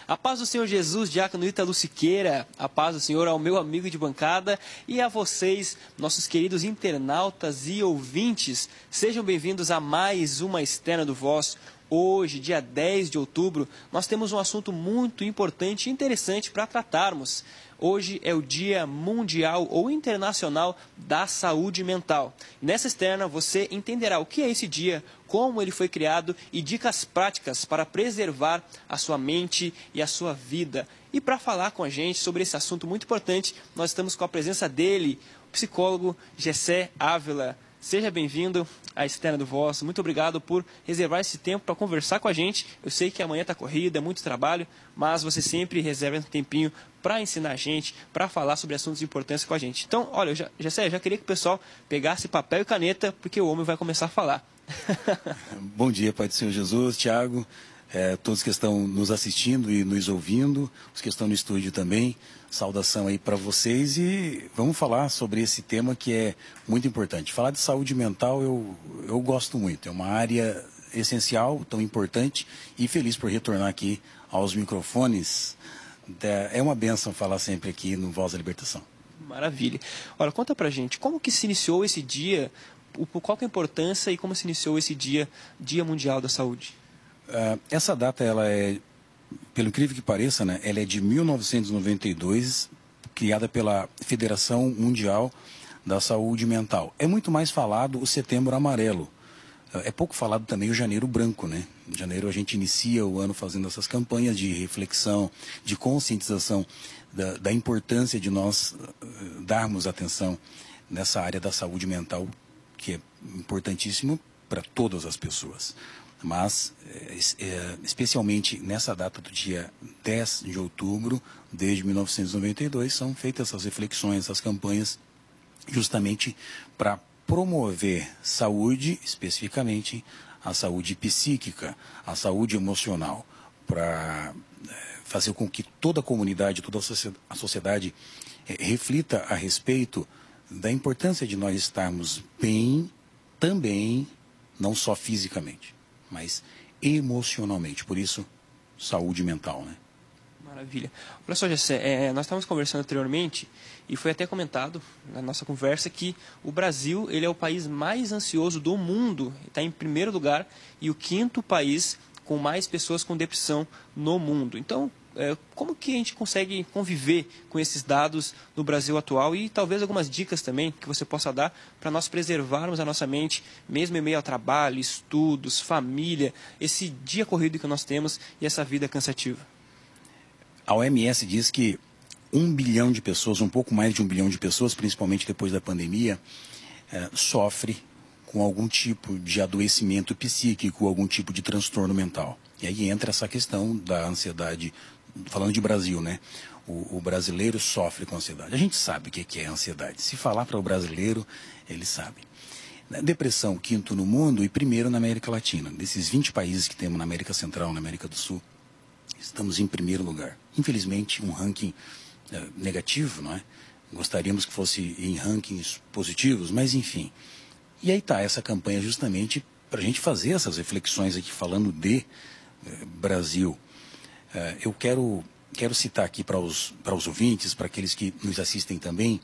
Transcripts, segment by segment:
A paz do Senhor Jesus, diácono Ítalo Siqueira, a paz do Senhor ao meu amigo de bancada e a vocês, nossos queridos internautas e ouvintes. Sejam bem-vindos a mais uma Externa do Voz. Hoje, dia 10 de outubro, nós temos um assunto muito importante e interessante para tratarmos. Hoje é o Dia Mundial ou Internacional da Saúde Mental. Nessa externa você entenderá o que é esse dia, como ele foi criado e dicas práticas para preservar a sua mente e a sua vida. E para falar com a gente sobre esse assunto muito importante, nós estamos com a presença dele, o psicólogo Gessé Ávila. Seja bem-vindo à Externa do Voz. Muito obrigado por reservar esse tempo para conversar com a gente. Eu sei que amanhã está corrida, é muito trabalho, mas você sempre reserva um tempinho para ensinar a gente, para falar sobre assuntos de importância com a gente. Então, olha, eu já queria que o pessoal pegasse papel e caneta, porque o homem vai começar a falar. Bom dia, Pai do Senhor Jesus, Tiago, todos que estão nos assistindo e nos ouvindo, os que estão no estúdio também. Saudação aí para vocês e vamos falar sobre esse tema que é muito importante. Falar de saúde mental eu gosto muito, é uma área essencial, tão importante e feliz por retornar aqui aos microfones. É uma bênção falar sempre aqui no Voz da Libertação. Maravilha. Olha, conta pra gente, como que se iniciou esse dia, qual que é a importância e como se iniciou esse dia, Dia Mundial da Saúde? Essa data, ela é, pelo incrível que pareça, né, ela é de 1992, criada pela Federação Mundial da Saúde Mental. É muito mais falado o Setembro Amarelo. É pouco falado também o Janeiro Branco, né? Em janeiro a gente inicia o ano fazendo essas campanhas de reflexão, de conscientização da importância de nós darmos atenção nessa área da saúde mental, que é importantíssimo para todas as pessoas. Mas, especialmente nessa data do dia 10 de outubro, desde 1992, são feitas essas reflexões, essas campanhas, justamente para promover saúde, especificamente a saúde psíquica, a saúde emocional, para fazer com que toda a comunidade, toda a sociedade reflita a respeito da importância de nós estarmos bem também, não só fisicamente, mas emocionalmente. Por isso, saúde mental, né? Maravilha. Olha só, Gessé, nós estávamos conversando anteriormente e foi até comentado na nossa conversa que o Brasil ele é o país mais ansioso do mundo, está em primeiro lugar e o quinto país com mais pessoas com depressão no mundo. Então, como que a gente consegue conviver com esses dados no Brasil atual e talvez algumas dicas também que você possa dar para nós preservarmos a nossa mente, mesmo em meio ao trabalho, estudos, família, esse dia corrido que nós temos e essa vida cansativa? A OMS diz que 1 bilhão de pessoas, um pouco mais de 1 bilhão de pessoas, principalmente depois da pandemia, sofre com algum tipo de adoecimento psíquico, algum tipo de transtorno mental. E aí entra essa questão da ansiedade, falando de Brasil, né? O brasileiro sofre com ansiedade. A gente sabe o que é ansiedade. Se falar para o brasileiro, ele sabe. Depressão, quinto no mundo e primeiro na América Latina. Desses 20 países que temos na América Central, na América do Sul, estamos em primeiro lugar. Infelizmente, um ranking negativo, não é? Gostaríamos que fosse em rankings positivos, mas enfim. E aí está essa campanha justamente para a gente fazer essas reflexões aqui, falando de Brasil. Eu quero citar aqui para os ouvintes, para aqueles que nos assistem também,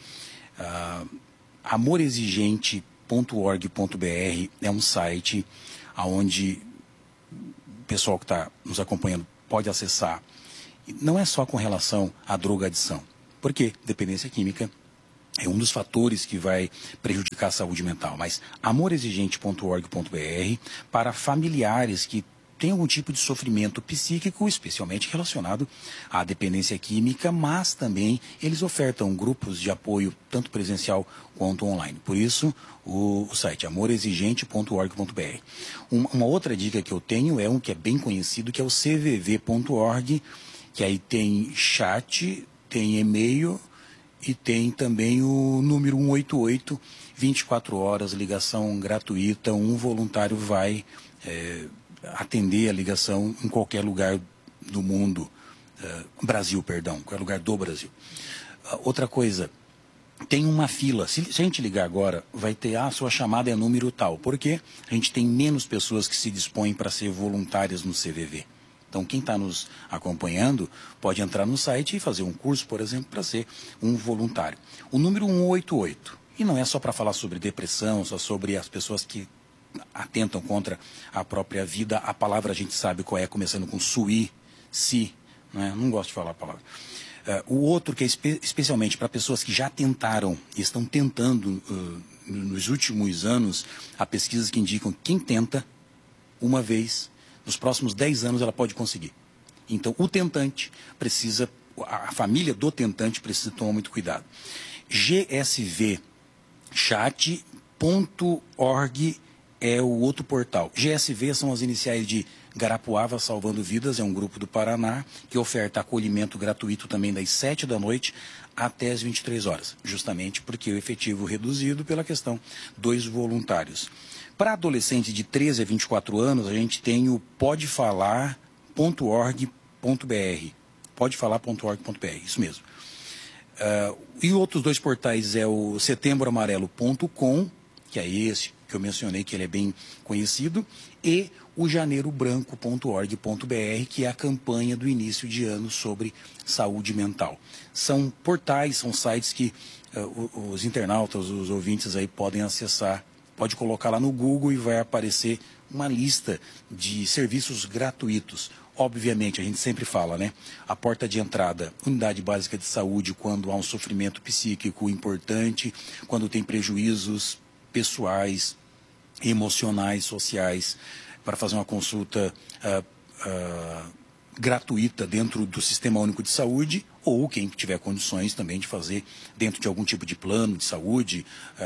amorexigente.org.br é um site onde o pessoal que está nos acompanhando pode acessar. Não é só com relação à drogadição, porque dependência química é um dos fatores que vai prejudicar a saúde mental, mas amorexigente.org.br para familiares que têm algum tipo de sofrimento psíquico, especialmente relacionado à dependência química, mas também eles ofertam grupos de apoio, tanto presencial quanto online. Por isso, o site amorexigente.org.br. Uma outra dica que eu tenho é um que é bem conhecido, que é o cvv.org, que aí tem chat, tem e-mail e tem também o número 188, 24 horas, ligação gratuita, um voluntário vai atender a ligação em qualquer lugar do mundo, qualquer lugar do Brasil. Outra coisa, tem uma fila, se a gente ligar agora, vai ter, sua chamada é número tal, porque a gente tem menos pessoas que se dispõem para ser voluntárias no CVV. Então, quem está nos acompanhando pode entrar no site e fazer um curso, por exemplo, para ser um voluntário. O número 188. E não é só para falar sobre depressão, só sobre as pessoas que atentam contra a própria vida. A palavra a gente sabe qual é, começando com sui, si, né? Não gosto de falar a palavra. O outro que é especialmente para pessoas que já tentaram e estão tentando nos últimos anos, há pesquisas que indicam que quem tenta uma vez, nos próximos 10 anos ela pode conseguir. Então o tentante precisa, a família do tentante precisa tomar muito cuidado. gsvchat.org é o outro portal. GSV são as iniciais de Garapuava Salvando Vidas, é um grupo do Paraná que oferta acolhimento gratuito também das 7 da noite até as 23 horas, justamente porque o efetivo reduzido pela questão dos voluntários. Para adolescentes de 13 a 24 anos, a gente tem o podefalar.org.br. Podefalar.org.br, isso mesmo. E outros dois portais é o setembroamarelo.com, que é esse que eu mencionei, que ele é bem conhecido, e o janeirobranco.org.br, que é a campanha do início de ano sobre saúde mental. São portais, são sites que os internautas, os ouvintes aí podem acessar. Pode colocar lá no Google e vai aparecer uma lista de serviços gratuitos. Obviamente, a gente sempre fala, né? A porta de entrada, unidade básica de saúde, quando há um sofrimento psíquico importante, quando tem prejuízos pessoais, emocionais, sociais, para fazer uma consulta gratuita dentro do Sistema Único de Saúde, ou quem tiver condições também de fazer dentro de algum tipo de plano de saúde,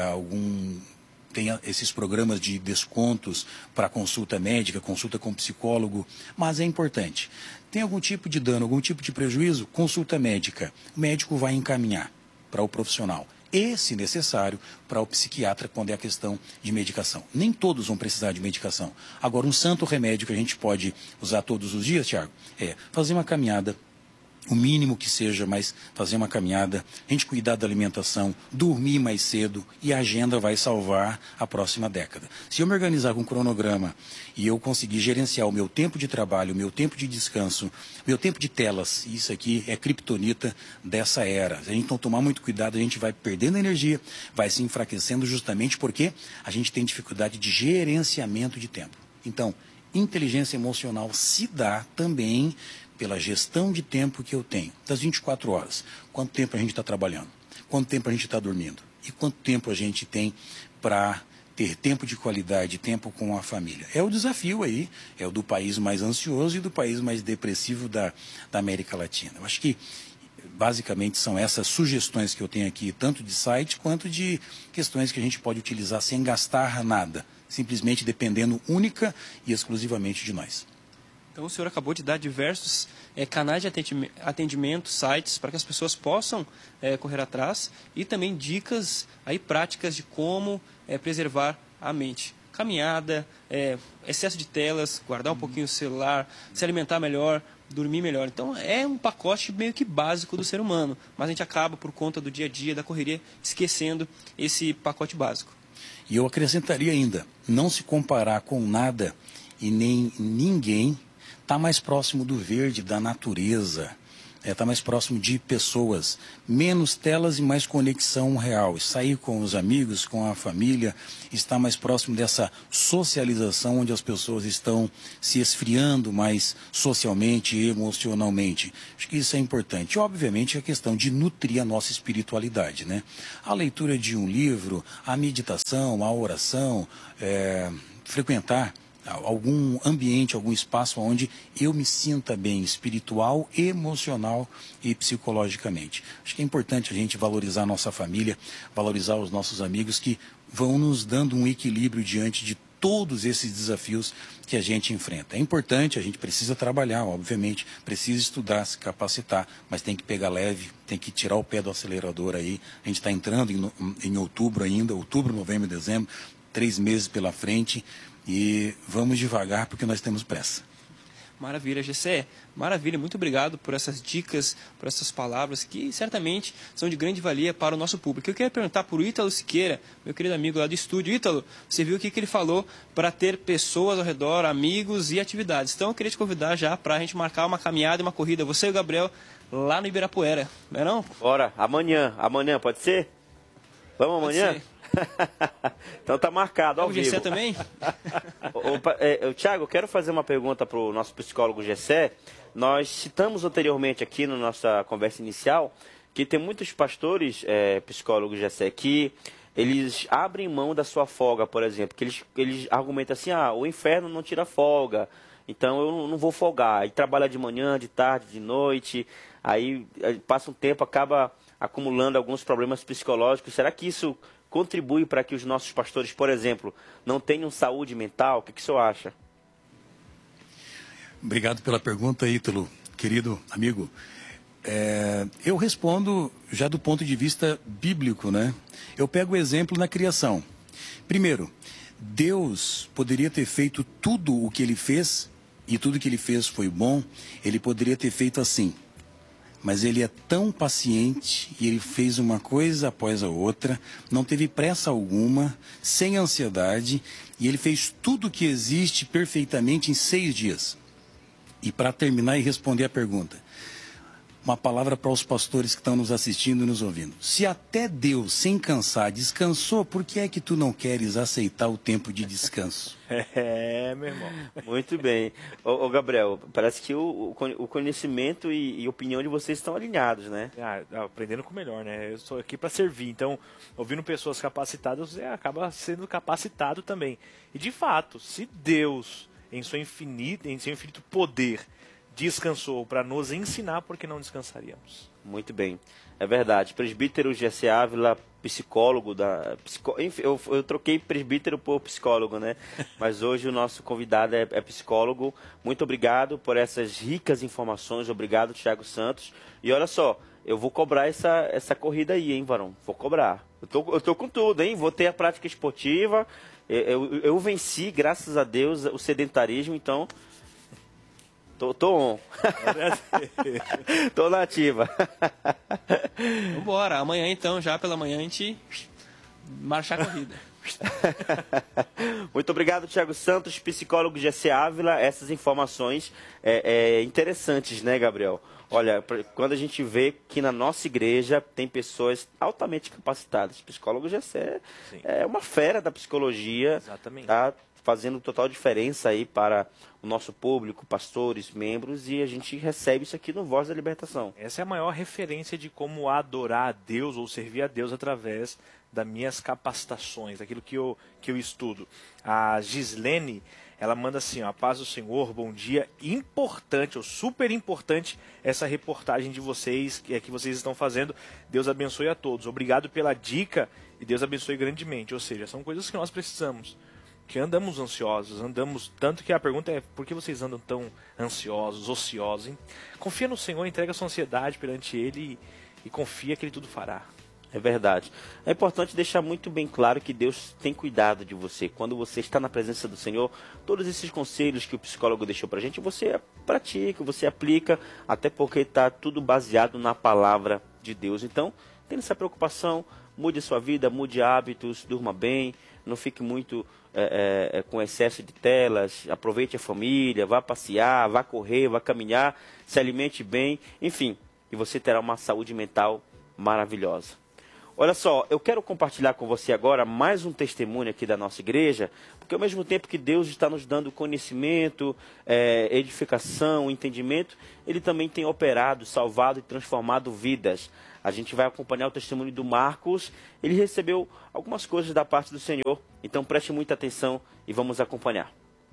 tem esses programas de descontos para consulta médica, consulta com psicólogo, mas é importante. Tem algum tipo de dano, algum tipo de prejuízo? Consulta médica. O médico vai encaminhar para o profissional. E, se necessário, para o psiquiatra quando é a questão de medicação. Nem todos vão precisar de medicação. Agora, um santo remédio que a gente pode usar todos os dias, Tiago, é fazer uma caminhada, o mínimo que seja, mas fazer uma caminhada, a gente cuidar da alimentação, dormir mais cedo e a agenda vai salvar a próxima década. Se eu me organizar com um cronograma e eu conseguir gerenciar o meu tempo de trabalho, o meu tempo de descanso, meu tempo de telas, isso aqui é criptonita dessa era. Se a gente não tomar muito cuidado, a gente vai perdendo energia, vai se enfraquecendo justamente porque a gente tem dificuldade de gerenciamento de tempo. Então, inteligência emocional se dá também pela gestão de tempo que eu tenho, das 24 horas. Quanto tempo a gente está trabalhando? Quanto tempo a gente está dormindo? E quanto tempo a gente tem para ter tempo de qualidade, tempo com a família? É o desafio aí, é o do país mais ansioso e do país mais depressivo da América Latina. Eu acho que, basicamente, são essas sugestões que eu tenho aqui, tanto de site quanto de questões que a gente pode utilizar sem gastar nada, simplesmente dependendo única e exclusivamente de nós. Então o senhor acabou de dar diversos canais de atendimento, sites, para que as pessoas possam correr atrás e também dicas aí práticas de como preservar a mente. Caminhada, excesso de telas, guardar um pouquinho o celular, se alimentar melhor, dormir melhor. Então é um pacote meio que básico do ser humano, mas a gente acaba, por conta do dia a dia, da correria, esquecendo esse pacote básico. E eu acrescentaria ainda, não se comparar com nada e nem ninguém. Está mais próximo do verde, da natureza, está mais próximo de pessoas, menos telas e mais conexão real. Sair com os amigos, com a família, está mais próximo dessa socialização onde as pessoas estão se esfriando mais socialmente e emocionalmente. Acho que isso é importante. Obviamente, a questão de nutrir a nossa espiritualidade, né? A leitura de um livro, a meditação, a oração, frequentar algum ambiente, algum espaço onde eu me sinta bem espiritual, emocional e psicologicamente. Acho que é importante a gente valorizar a nossa família, valorizar os nossos amigos que vão nos dando um equilíbrio diante de todos esses desafios que a gente enfrenta. É importante, a gente precisa trabalhar, obviamente, precisa estudar, se capacitar, mas tem que pegar leve, tem que tirar o pé do acelerador aí. A gente está entrando em outubro ainda, outubro, novembro, dezembro, 3 meses pela frente. E vamos devagar porque nós temos pressa. Maravilha, Gessé. Maravilha, muito obrigado por essas dicas, por essas palavras que certamente são de grande valia para o nosso público. Eu queria perguntar para o Ítalo Siqueira, meu querido amigo lá do estúdio. Ítalo, você viu o que ele falou para ter pessoas ao redor, amigos e atividades. Então eu queria te convidar já para a gente marcar uma caminhada e uma corrida, você e o Gabriel, lá no Ibirapuera, não é não? Bora, amanhã pode ser? Vamos amanhã? Então tá marcado ao vivo. O Gessé também? Tiago, eu quero fazer uma pergunta para o nosso psicólogo Gessé. Nós citamos anteriormente aqui na nossa conversa inicial que tem muitos pastores, psicólogos Gessé, que eles abrem mão da sua folga, por exemplo, que eles argumentam assim, o inferno não tira folga, então eu não vou folgar. E trabalha de manhã, de tarde, de noite, aí passa um tempo, acaba acumulando alguns problemas psicológicos. Será que isso contribui para que os nossos pastores, por exemplo, não tenham saúde mental? O que o senhor acha? Obrigado pela pergunta, Ítalo, querido amigo. Eu respondo já do ponto de vista bíblico, né? Eu pego o exemplo na criação. Primeiro, Deus poderia ter feito tudo o que ele fez, e tudo que ele fez foi bom. Ele poderia ter feito assim. Mas ele é tão paciente e ele fez uma coisa após a outra, não teve pressa alguma, sem ansiedade, e ele fez tudo o que existe perfeitamente em 6 dias. E para terminar e responder a pergunta, uma palavra para os pastores que estão nos assistindo e nos ouvindo. Se até Deus, sem cansar, descansou, por que é que tu não queres aceitar o tempo de descanso? Meu irmão. Muito bem. Ô Gabriel, parece que o conhecimento e opinião de vocês estão alinhados, né? Aprendendo com o melhor, né? Eu estou aqui para servir, então, ouvindo pessoas capacitadas, você acaba sendo capacitado também. E, de fato, se Deus, em seu infinito poder, descansou para nos ensinar, por que não descansaríamos? Muito bem, é verdade. Presbítero Gessé Ávila, psicólogo Enfim, eu troquei presbítero por psicólogo, né? Mas hoje o nosso convidado é psicólogo. Muito obrigado por essas ricas informações. Obrigado, Thiago Santos. E olha só, eu vou cobrar essa corrida aí, hein, varão? Vou cobrar. Eu tô com tudo, hein? Vou ter a prática esportiva. Eu venci, graças a Deus, o sedentarismo, então... Tô on. Tô na ativa. Vambora, amanhã então, já pela manhã, a gente marchar a corrida. Muito obrigado, Thiago Santos, psicólogo Gessé Ávila. Essas informações interessantes, né, Gabriel? Olha, quando a gente vê que na nossa igreja tem pessoas altamente capacitadas. Psicólogo Gessé é uma fera da psicologia. Exatamente. Tá fazendo total diferença aí para o nosso público, pastores, membros, e a gente recebe isso aqui no Voz da Libertação. Essa é a maior referência de como adorar a Deus ou servir a Deus através das minhas capacitações, daquilo que eu estudo. A Gislene, ela manda assim, a paz do Senhor, bom dia, importante, ou super importante, essa reportagem de vocês, que vocês estão fazendo. Deus abençoe a todos. Obrigado pela dica e Deus abençoe grandemente. Ou seja, são coisas que nós precisamos. Que andamos ansiosos, tanto que a pergunta é, por que vocês andam tão ansiosos, ociosos? Confia no Senhor, entrega a sua ansiedade perante Ele e confia que Ele tudo fará. É verdade. É importante deixar muito bem claro que Deus tem cuidado de você. Quando você está na presença do Senhor, todos esses conselhos que o psicólogo deixou pra gente, você pratica, você aplica, até porque está tudo baseado na palavra de Deus. Então, tenha essa preocupação, mude sua vida, mude hábitos, durma bem, não fique muito com excesso de telas, aproveite a família, vá passear, vá correr, vá caminhar, se alimente bem, enfim, e você terá uma saúde mental maravilhosa. Olha só, eu quero compartilhar com você agora mais um testemunho aqui da nossa igreja, porque ao mesmo tempo que Deus está nos dando conhecimento, edificação, entendimento, Ele também tem operado, salvado e transformado vidas. A gente vai acompanhar o testemunho do Marcos. Ele recebeu algumas coisas da parte do Senhor, então preste muita atenção e vamos acompanhar.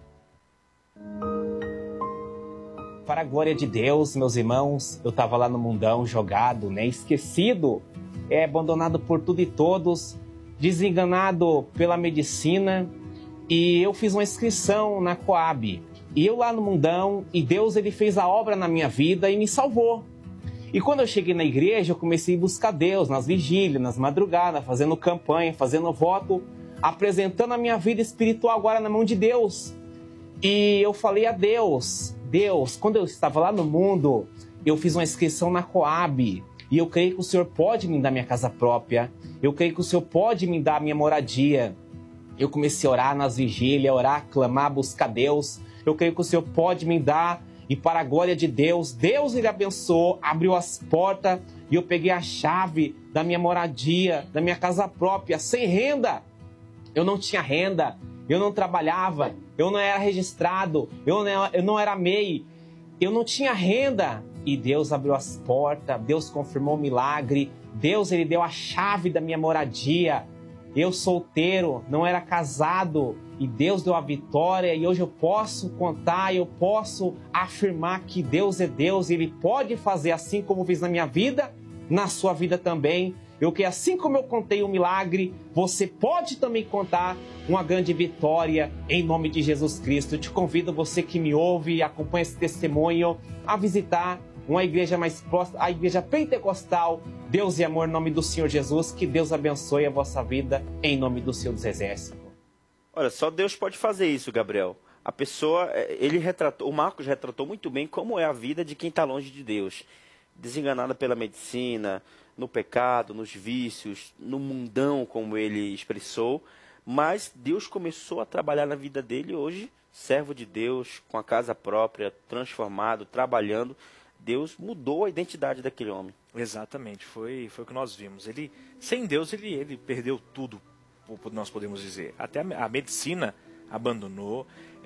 Para a glória de Deus, meus irmãos, eu estava lá no mundão jogado, né, esquecido, abandonado por tudo e todos, desenganado pela medicina, e eu fiz uma inscrição na Coab. E eu lá no mundão, e Deus ele fez a obra na minha vida e me salvou. E quando eu cheguei na igreja, eu comecei a buscar Deus nas vigílias, nas madrugadas, fazendo campanha, fazendo voto, apresentando a minha vida espiritual agora na mão de Deus. E eu falei a Deus, Deus, quando eu estava lá no mundo, eu fiz uma inscrição na Coab. E eu creio que o Senhor pode me dar minha casa própria. Eu creio que o Senhor pode me dar minha moradia. Eu comecei a orar nas vigílias, orar, clamar, buscar Deus. Eu creio que o Senhor pode me dar. E para a glória de Deus, Deus ele abençoou, abriu as portas. E eu peguei a chave da minha moradia, da minha casa própria, sem renda. Eu não tinha renda, eu não trabalhava, eu não era registrado, eu não era MEI. Eu não tinha renda. E Deus abriu as portas, Deus confirmou o milagre, Deus ele deu a chave da minha moradia. Eu solteiro, não era casado, e Deus deu a vitória, e hoje eu posso contar, eu posso afirmar que Deus é Deus, e Ele pode fazer assim como fez na minha vida, na sua vida também. Eu que assim como eu contei um milagre, você pode também contar uma grande vitória em nome de Jesus Cristo. Eu te convido, você que me ouve e acompanha esse testemunho, a visitar uma igreja mais próxima, a igreja pentecostal, Deus e Amor, em nome do Senhor Jesus. Que Deus abençoe a vossa vida, em nome do Senhor dos Exércitos. Olha, só Deus pode fazer isso, Gabriel. A pessoa, o Marcos retratou muito bem como é a vida de quem está longe de Deus. Desenganada pela medicina, no pecado, nos vícios, no mundão, como ele expressou. Mas Deus começou a trabalhar na vida dele hoje, servo de Deus, com a casa própria, transformado, trabalhando. Deus mudou a identidade daquele homem. Exatamente, foi o que nós vimos. Sem Deus, ele perdeu tudo, nós podemos dizer. Até a medicina abandonou,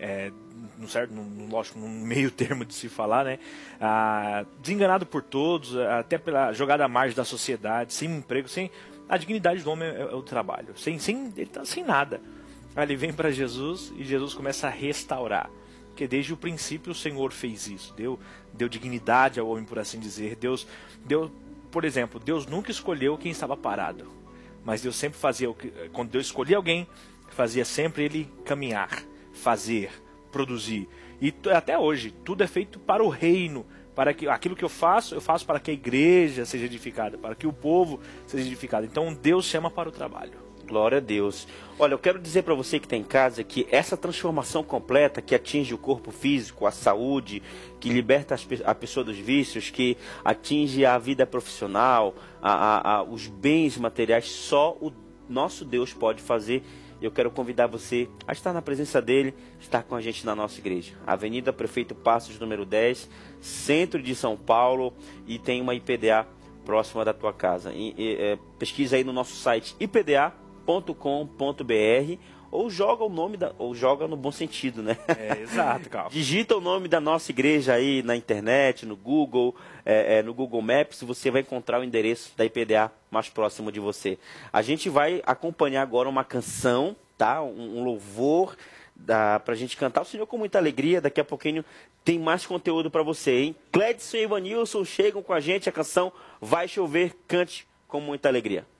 lógico, no meio termo de se falar, né? Desenganado por todos, até pela jogada à margem da sociedade, sem emprego, sem a dignidade do homem é o trabalho. Ele tá sem nada. Aí ele vem para Jesus e Jesus começa a restaurar. Porque desde o princípio o Senhor fez isso, deu dignidade ao homem, por assim dizer. Por exemplo, Deus nunca escolheu quem estava parado, mas Deus sempre fazia, quando Deus escolhia alguém, fazia sempre ele caminhar, fazer, produzir. E até hoje, tudo é feito para o reino, para que aquilo que eu faço para que a igreja seja edificada, para que o povo seja edificado. Então Deus chama para o trabalho. Glória a Deus. Olha, eu quero dizer para você que está em casa que essa transformação completa que atinge o corpo físico, a saúde, que liberta a pessoa dos vícios, que atinge a vida profissional, os bens materiais, só o nosso Deus pode fazer. Eu quero convidar você a estar na presença dele, estar com a gente na nossa igreja. Avenida Prefeito Passos, número 10, centro de São Paulo, e tem uma IPDA próxima da tua casa. Pesquisa aí no nosso site IPDA.com.br, ou joga o nome ou joga no bom sentido, né? Exato, Carl. Digita o nome da nossa igreja aí na internet, no Google, no Google Maps, você vai encontrar o endereço da IPDA mais próximo de você. A gente vai acompanhar agora uma canção, tá? Um louvor para a gente cantar o Senhor com muita alegria. Daqui a pouquinho tem mais conteúdo para você, hein? Cledson e Ivanilson chegam com a gente, a canção Vai Chover, cante com muita alegria.